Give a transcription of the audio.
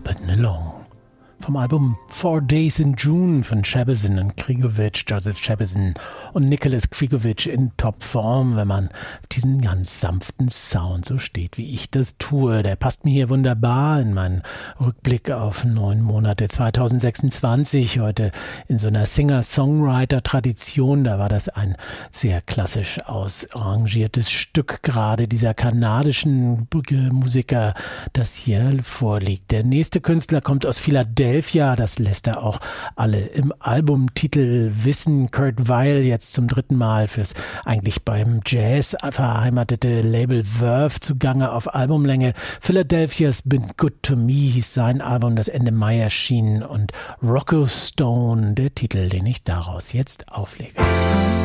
Hoppin' Along. Vom Album 4 Days in June von Scherbezin und Krigovic, Joseph Scherbezin und Nicholas Krigovic in Topform, wenn man diesen ganz sanften Sound so steht, wie ich das tue. Der passt mir hier wunderbar in meinen Rückblick auf 9 Monate 2026, heute in so einer Singer-Songwriter-Tradition. Da war das ein sehr klassisch ausarrangiertes Stück, gerade dieser kanadischen Musiker, das hier vorliegt. Der nächste Künstler kommt aus Philadelphia. Das lässt er auch alle im Albumtitel wissen. Kurt Weill jetzt zum 3. Mal fürs eigentlich beim Jazz verheimatete Label Verve zugange auf Albumlänge. Philadelphia's Been Good to Me hieß sein Album, das Ende Mai erschien, und Rocco Stone, der Titel, den ich daraus jetzt auflege.